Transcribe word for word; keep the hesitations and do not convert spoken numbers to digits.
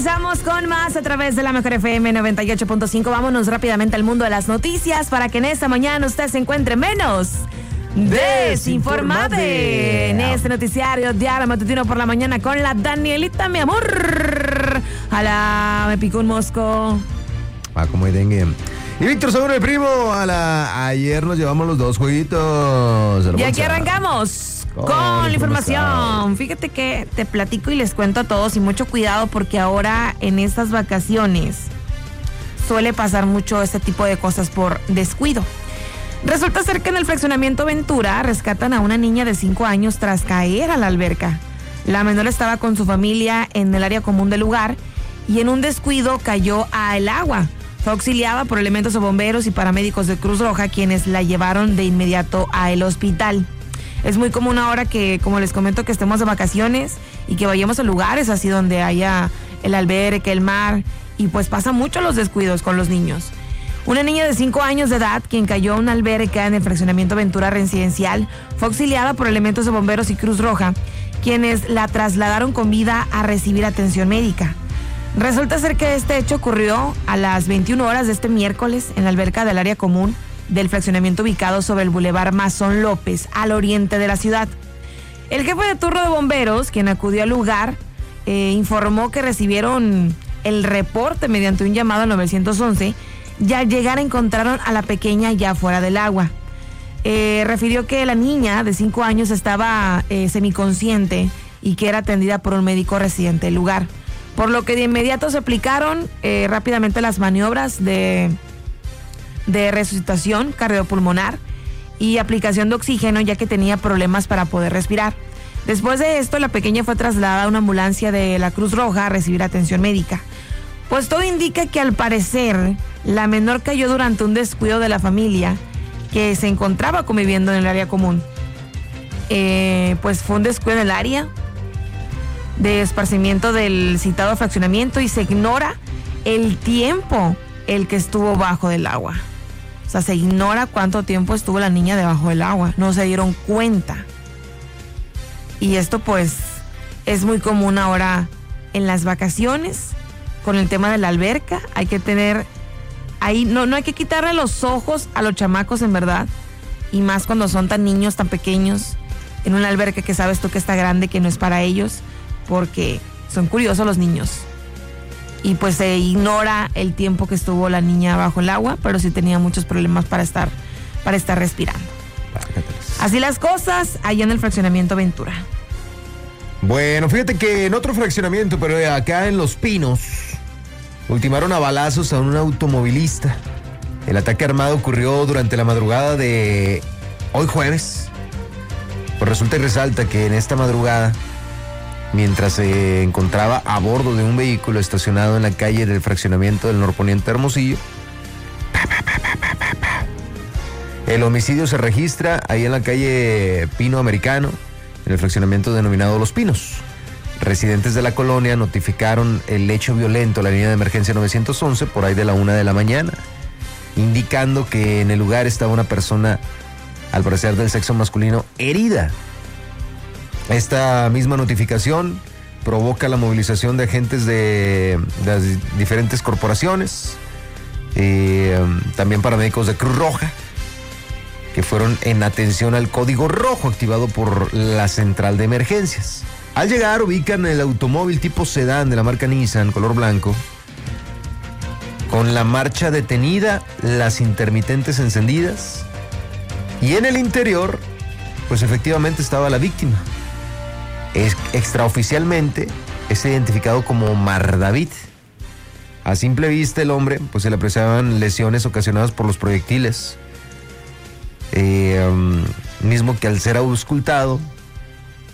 Regresamos con más a través de la Mejor F M noventa y ocho punto cinco. Vámonos rápidamente al mundo de las noticias para que en esta mañana usted se encuentre menos desinformado. En este noticiario diario matutino por la mañana con la Danielita, mi amor. Ala, me picó un mosco. Ah, como hay dengue. Y Víctor Seguro, el primo, a la... ayer nos llevamos los dos jueguitos. Y aquí arrancamos con, con la información. Fíjate que te platico y les cuento a todos, y mucho cuidado porque ahora en estas vacaciones suele pasar mucho este tipo de cosas por descuido. Resulta ser que en el fraccionamiento Ventura rescatan a una niña de cinco años tras caer a la alberca. La menor estaba con su familia en el área común del lugar y en un descuido cayó al agua. Fue auxiliada por elementos de bomberos y paramédicos de Cruz Roja, quienes la llevaron de inmediato al hospital. Es muy común ahora que, como les comento, que estemos de vacaciones y que vayamos a lugares así donde haya el albergue, el mar, y pues pasa mucho los descuidos con los niños. Una niña de cinco años de edad, quien cayó a una alberca en el fraccionamiento Ventura Residencial, fue auxiliada por elementos de bomberos y Cruz Roja, quienes la trasladaron con vida a recibir atención médica. Resulta ser que este hecho ocurrió a las veintiuna horas de este miércoles en la alberca del área común del fraccionamiento ubicado sobre el Boulevard Mazón López, al oriente de la ciudad. El jefe de turno de bomberos, quien acudió al lugar, eh, informó que recibieron el reporte mediante un llamado al nueve once, y al llegar encontraron a la pequeña ya fuera del agua. Eh, refirió que la niña de cinco años estaba eh, semiconsciente y que era atendida por un médico residente del lugar, por lo que de inmediato se aplicaron eh, rápidamente las maniobras de... de resucitación cardiopulmonar y aplicación de oxígeno, ya que tenía problemas para poder respirar. Después de esto, la pequeña fue trasladada a una ambulancia de la Cruz Roja a recibir atención médica. Pues todo indica que al parecer la menor cayó durante un descuido de la familia que se encontraba conviviendo en el área común. Eh, pues fue un descuido en el área de esparcimiento del citado fraccionamiento y se ignora el tiempo el que estuvo bajo del agua. O sea, se ignora cuánto tiempo estuvo la niña debajo del agua. No se dieron cuenta. Y esto pues es muy común ahora en las vacaciones con el tema de la alberca. Hay que tener ahí, no, no hay que quitarle los ojos a los chamacos, en verdad. Y más cuando son tan niños, tan pequeños, en una alberca que sabes tú que está grande, que no es para ellos, porque son curiosos los niños. Y pues se ignora el tiempo que estuvo la niña bajo el agua, pero sí tenía muchos problemas para estar, para estar respirando. Así las cosas allá en el fraccionamiento Ventura. Bueno, fíjate que en otro fraccionamiento, pero acá en Los Pinos, ultimaron a balazos a un automovilista. El ataque armado ocurrió durante la madrugada de hoy jueves. Pues resulta y resalta que en esta madrugada, mientras se encontraba a bordo de un vehículo estacionado en la calle del fraccionamiento del norponiente Hermosillo, pa, pa, pa, pa, pa, pa, pa. El homicidio se registra ahí en la calle Pino Americano, en el fraccionamiento denominado Los Pinos. Residentes de la colonia notificaron el hecho violento a la línea de emergencia nueve once por ahí de la una de la mañana, indicando que en el lugar estaba una persona, al parecer del sexo masculino, herida. Esta misma notificación provoca la movilización de agentes de, de las diferentes corporaciones, eh, también paramédicos de Cruz Roja, que fueron en atención al código rojo activado por la central de emergencias. Al llegar, ubican el automóvil tipo sedán de la marca Nissan, color blanco, con la marcha detenida, las intermitentes encendidas, y en el interior, pues efectivamente estaba la víctima. Es, extraoficialmente es identificado como Mar David. A simple vista el hombre, pues se le apreciaban lesiones ocasionadas por los proyectiles, eh, um, mismo que al ser auscultado